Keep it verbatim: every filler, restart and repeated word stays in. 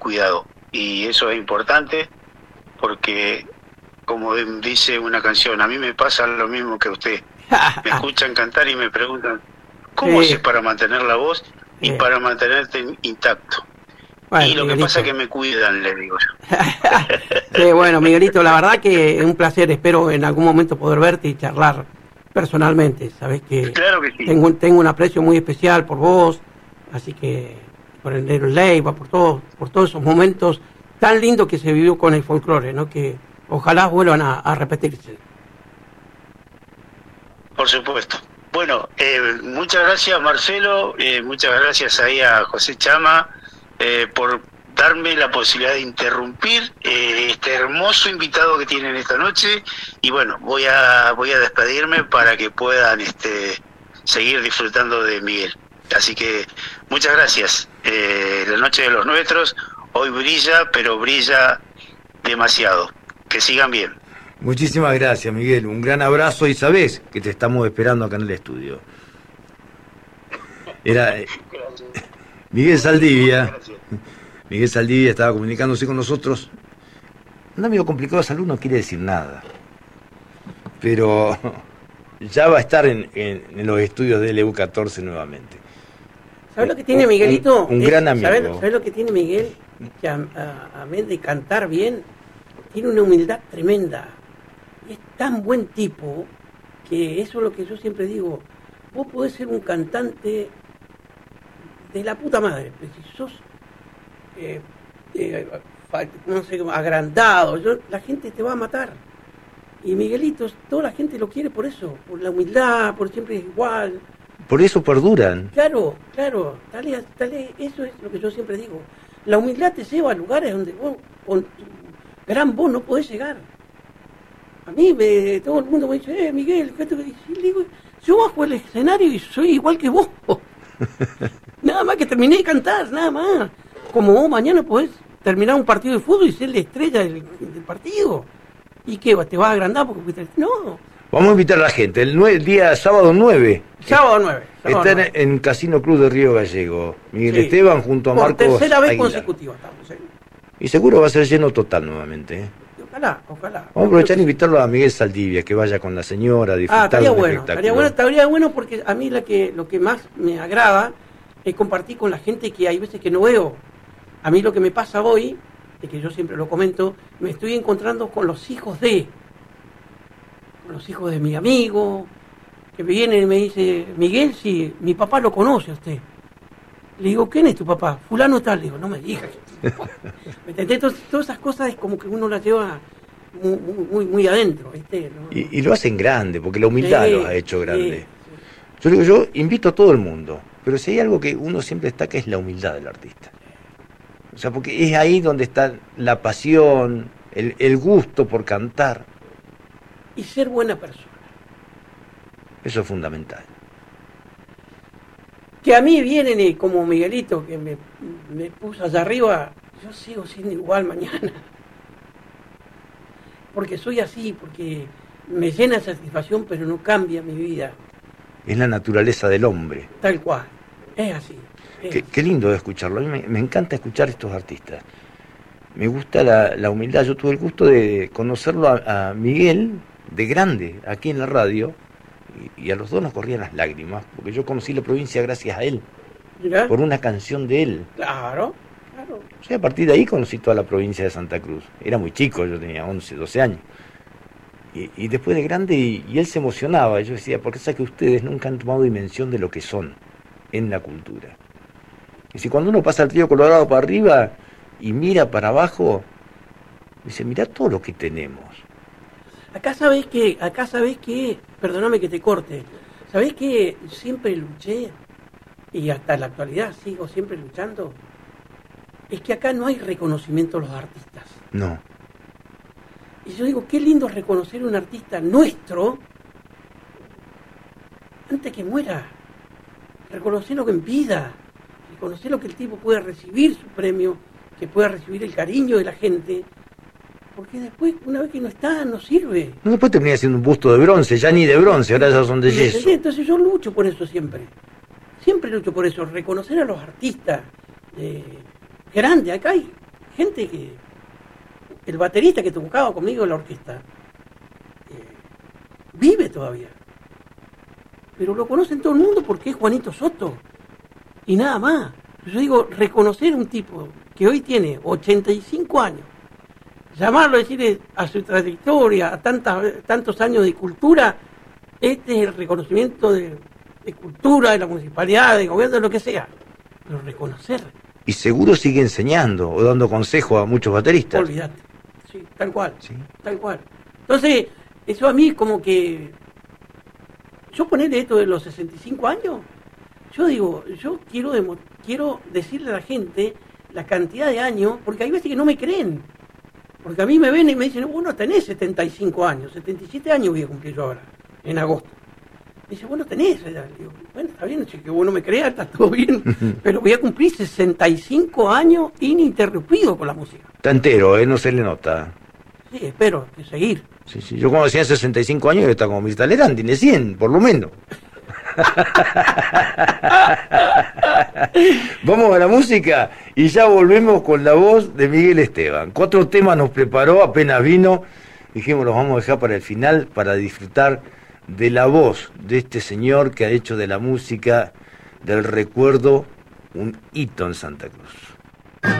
cuidado. Y eso es importante porque, como dice una canción, a mí me pasa lo mismo que a usted. Me escuchan cantar y me preguntan, ¿cómo Sí. haces para mantener la voz y Sí. para mantenerte intacto? Bueno, y lo Miguelito. que pasa es que me cuidan, le digo yo. Sí, bueno, Miguelito, la verdad que es un placer. Espero en algún momento poder verte y charlar personalmente. Sabes que Claro que sí. tengo, tengo un aprecio muy especial por vos, así que por el Negro Leiva, por todos, por todos esos momentos tan lindos que se vivió con el folclore, ¿no? Que ojalá vuelvan a, a repetirse. Por supuesto. Bueno, eh, muchas gracias, Marcelo, eh, muchas gracias ahí a José Chama eh, por darme la posibilidad de interrumpir eh, este hermoso invitado que tienen esta noche, y bueno, voy a voy a despedirme para que puedan este seguir disfrutando de Miguel. Así que muchas gracias. Eh, la noche de los nuestros hoy brilla, pero brilla demasiado. Que sigan bien. Muchísimas gracias, Miguel. Un gran abrazo y sabés que te estamos esperando acá en el estudio. Era eh, Miguel Saldivia. Miguel Saldivia estaba comunicándose con nosotros. Un amigo complicado de salud no quiere decir nada. Pero ya va a estar en, en, en los estudios de L U catorce nuevamente. ¿Sabes lo que tiene Miguelito? Un, un Es, gran amigo. ¿sabes, ¿Sabes lo que tiene Miguel? Que a, a, a vez de cantar bien, tiene una humildad tremenda. Es tan buen tipo que eso es lo que yo siempre digo. Vos podés ser un cantante de la puta madre, pero si sos eh, eh, no sé, agrandado, yo, la gente te va a matar. Y Miguelito, toda la gente lo quiere por eso, por la humildad, por siempre es igual. Por eso perduran. Claro, claro, dale, dale, eso es lo que yo siempre digo. La humildad te lleva a lugares donde vos, con tu gran voz, no podés llegar. A mí me, todo el mundo me dice, eh, Miguel, ¿qué te dice? Y le digo, yo bajo el escenario y soy igual que vos. Nada más que terminé de cantar, nada más. Como vos mañana podés terminar un partido de fútbol y ser la estrella del, del partido. ¿Y qué? ¿Te vas a agrandar? Porque no. Vamos a invitar a la gente. El, nueve, el día sábado nueve. Sábado nueve. Está en, en Casino Cruz de Río Gallego. Miguel Sí. Esteban junto a Por Marcos tercera vez Aguilar. consecutiva estamos, ¿eh? Y seguro va a ser lleno total nuevamente. ¿eh? Ojalá, ojalá. Vamos a aprovechar e invitarlo a Miguel Saldivia, que vaya con la señora a disfrutar Ah, estaría de un bueno, espectáculo. estaría bueno, estaría bueno porque a mí la que, lo que más me agrada es compartir con la gente que hay veces que no veo. A mí lo que me pasa hoy, es que yo siempre lo comento, me estoy encontrando con los hijos de, con los hijos de mi amigo, que me vienen y me dice, Miguel, si mi papá lo conoce a usted. Le digo, ¿quién es tu papá? Fulano tal. Le digo, no me digas. ¿Me entendés? Entonces, todas esas cosas es como que uno las lleva muy, muy, muy adentro, ¿viste? ¿No? Y, y lo hacen grande, porque la humildad Sí, los ha hecho sí, grande. sí. Yo digo, yo invito a todo el mundo, pero si hay algo que uno siempre destaca es la humildad del artista. O sea, porque es ahí donde está la pasión, el, el gusto por cantar. Y ser buena persona. Eso es fundamental. Que a mí vienen y como Miguelito que me, me puso allá arriba, yo sigo siendo igual mañana. Porque soy así, porque me llena de satisfacción, pero no cambia mi vida. Es la naturaleza del hombre. Tal cual. Es así. Es Qué, así. qué lindo de escucharlo. A mí me, me encanta escuchar a estos artistas. Me gusta la, la humildad. Yo tuve el gusto de conocerlo a, a Miguel de grande, aquí en la radio, y, y a los dos nos corrían las lágrimas, porque yo conocí la provincia gracias a él, ¿Mirá? por una canción de él. Claro, claro. O sea, a partir de ahí conocí toda la provincia de Santa Cruz. Era muy chico, yo tenía once, doce años. Y, y después de grande, y, y él se emocionaba. Y yo decía, ¿por qué es que ustedes nunca han tomado dimensión de lo que son en la cultura? Y si cuando uno pasa el río Colorado para arriba y mira para abajo, dice, mirá todo lo que tenemos. Acá sabés que, acá sabés que, perdóname que te corte, sabés que siempre luché, y hasta la actualidad sigo siempre luchando, es que acá no hay reconocimiento a los artistas. No. Y yo digo, qué lindo reconocer a un artista nuestro antes que muera. Reconocerlo en vida, reconocer lo que el tipo pueda recibir su premio, que pueda recibir el cariño de la gente. Porque después, una vez que no está, no sirve. No después termina siendo un busto de bronce, ya ni de bronce, ahora ya son de yeso. Entonces yo lucho por eso siempre. Siempre lucho por eso, reconocer a los artistas eh, grandes. Acá hay gente que, el baterista que tocaba conmigo en la orquesta, eh, vive todavía. Pero lo conocen todo el mundo porque es Juanito Soto. Y nada más. Yo digo, reconocer un tipo que hoy tiene ochenta y cinco años, llamarlo, decirle a su trayectoria, a tantas, tantos años de cultura, este es el reconocimiento de, de cultura, de la municipalidad, de gobierno, de lo que sea. Pero reconocer. Y seguro sigue enseñando o dando consejos a muchos bateristas. Olvídate. Sí, tal cual. Sí. Tal cual. Entonces, eso a mí como que... Yo ponerle esto de los sesenta y cinco años, yo digo, yo quiero, demo, quiero decirle a la gente la cantidad de años, porque hay veces que no me creen. Porque a mí me ven y me dicen, vos no tenés setenta y cinco años, setenta y siete años voy a cumplir yo ahora, en agosto. Me dice, vos no tenés edad. Digo, bueno, está bien, que vos no me creas, está todo bien, pero voy a cumplir sesenta y cinco años ininterrumpido con la música. Está entero, ¿eh? No se le nota. Sí, espero que seguir. Sí, sí. Yo cuando decía sesenta y cinco años, está como Mirta Legrand, tiene cien, por lo menos. Vamos a la música y ya volvemos con la voz de Miguel Esteban. Cuatro temas nos preparó, apenas vino. Dijimos, los vamos a dejar para el final, para disfrutar de la voz de este señor que ha hecho de la música, del recuerdo, un hito en Santa Cruz.